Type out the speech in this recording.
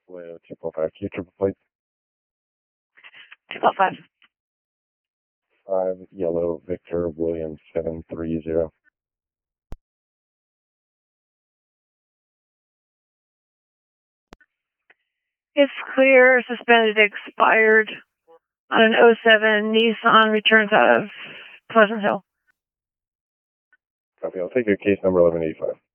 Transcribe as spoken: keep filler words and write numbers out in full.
Leo two four five, Q triple plate. two four five. five, Yellow, Victor, William seven three zero. It's clear, suspended, expired on an oh seven Nissan, returns out of Pleasant Hill. Copy, I'll take your case number eleven eighty-five.